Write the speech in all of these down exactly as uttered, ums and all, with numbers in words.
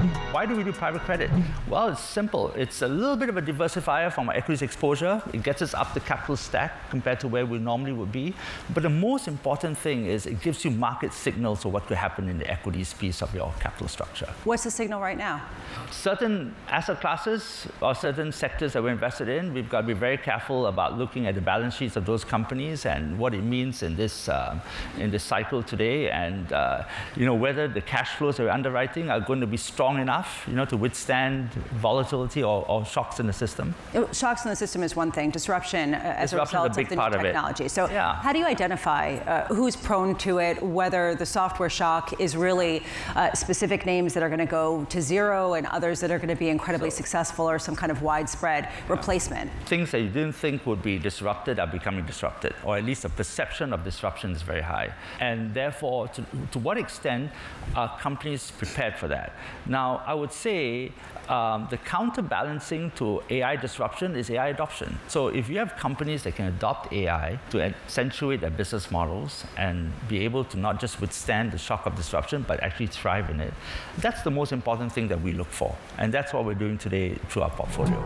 Why do we do private credit? Well, it's simple. It's a little bit of a diversifier from our equities exposure. It gets us up the capital stack compared to where we normally would be. But the most important thing is it gives you market signals of what could happen in the equities piece of your capital structure. What's the signal right now? Certain asset classes or certain sectors that we're invested in, we've got to be very careful about looking at the balance sheets of those companies and what it means in this, uh, in this cycle today, and uh, you know, whether the cash flows that we're underwriting are going to be strong enough, you know, to withstand volatility or, or shocks in the system. Shocks in the system is one thing. Disruption uh, as Disruption a result is a big of the part new of it. technology. So yeah. how do you identify uh, who's prone to it, whether the software shock is really uh, specific names that are going to go to zero and others that are going to be incredibly so, successful, or some kind of widespread replacement? Things that you didn't think would be disrupted are becoming disrupted, or at least the perception of disruption is very high. And therefore, to, to what extent are companies prepared for that? Now, I would say um, the counterbalancing to A I disruption is A I adoption. So if you have companies that can adopt A I to accentuate their business models and be able to not just withstand the shock of disruption, but actually thrive in it, that's the most important thing that we look for. And that's what we're doing today through our portfolio.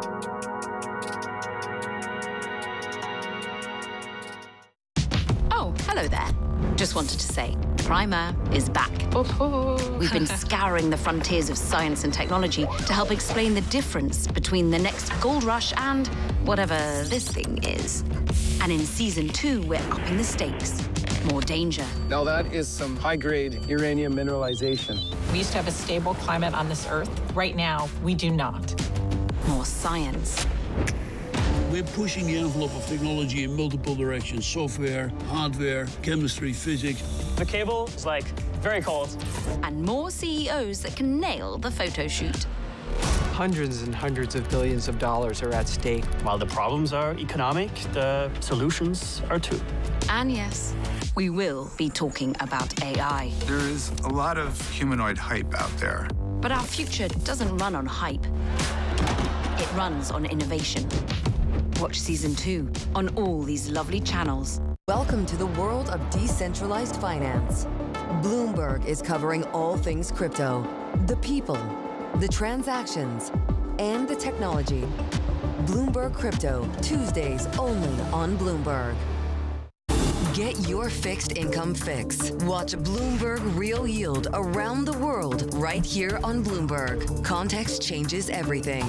Oh, hello there. Just wanted to say, Primer is back. Oh. We've been scouring the frontiers of science and technology to help explain the difference between the next gold rush and whatever this thing is. And in season two, we're upping the stakes. More danger. Now that is some high-grade uranium mineralization. We used to have a stable climate on this Earth. Right now, we do not. More science. We're pushing the envelope of technology in multiple directions: software, hardware, chemistry, physics. The cable is, like, very cold. And more C E Os that can nail the photo shoot. Hundreds and hundreds of billions of dollars are at stake. While the problems are economic, the solutions are too. And yes, we will be talking about A I. There is a lot of humanoid hype out there. But our future doesn't run on hype. It runs on innovation. Watch season two on all these lovely channels. Welcome to the world of decentralized finance. Bloomberg is covering all things crypto, the people, the transactions, and the technology. Bloomberg Crypto, Tuesdays only on Bloomberg. Get your fixed income fix. Watch Bloomberg Real Yield around the world right here on Bloomberg. Context changes everything.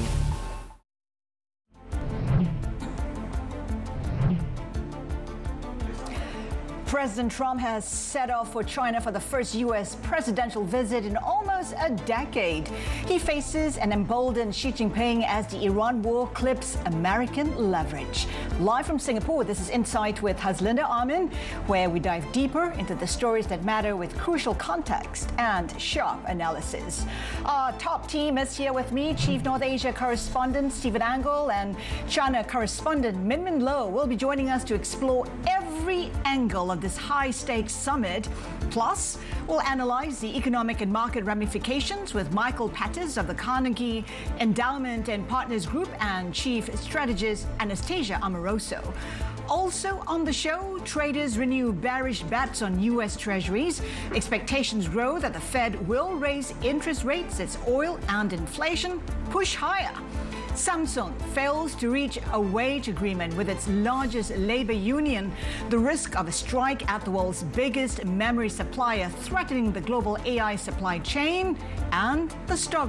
President Trump has set off for China for the first U S presidential visit in almost a decade. He faces an emboldened Xi Jinping as the Iran war clips American leverage. Live from Singapore, this is Insight with Haslinda Amin, where we dive deeper into the stories that matter with crucial context and sharp analysis. Our top team is here with me, Chief North Asia correspondent Stephen Angle and China correspondent Min Min Lo will be joining us to explore every angle of this high-stakes summit. Plus, we'll analyze the economic and market ramifications with Michael Pattis of the Carnegie Endowment and Partners Group and Chief Strategist Anastasia Amoroso. Also on the show, traders renew bearish bets on U S Treasuries. Expectations grow that the Fed will raise interest rates as oil and inflation push higher. Samsung fails to reach a wage agreement with its largest labor union. The risk of a strike at the world's biggest memory supplier threatening the global A I supply chain, and the stock